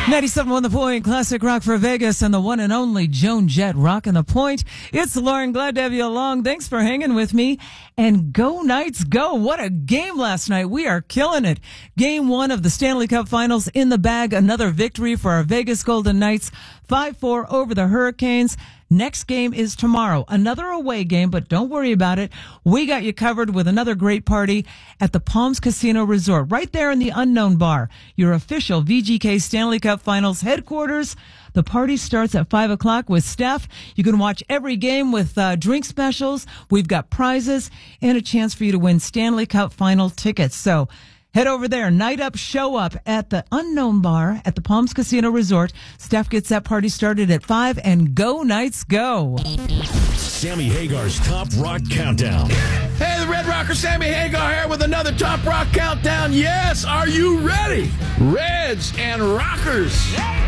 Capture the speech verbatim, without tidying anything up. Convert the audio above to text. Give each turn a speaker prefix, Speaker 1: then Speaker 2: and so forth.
Speaker 1: ninety-seven point one The Point, classic rock for Vegas, and the one and only Joan Jett rocking the point. It's Lauren, glad to have you along. Thanks for hanging with me. And go Knights, go. What a game last night. We are killing it. Game one of the Stanley Cup Finals in the bag. Another victory for our Vegas Golden Knights. five four over the Hurricanes. Next game is tomorrow. Another away game, but don't worry about it. We got you covered with another great party at the Palms Casino Resort, right there in the Unknown Bar, your official V G K Stanley Cup Finals headquarters. The party starts at five o'clock with Steph. You can watch every game with uh, drink specials. We've got prizes and a chance for you to win Stanley Cup Final tickets. So head over there. Night up, show up at the Unknown Bar at the Palms Casino Resort. Steph gets that party started at five, and go Knights, go.
Speaker 2: Sammy Hagar's Top Rock Countdown.
Speaker 3: Hey, the Red Rocker Sammy Hagar here with another Top Rock Countdown. Yes, are you ready? Reds and Rockers.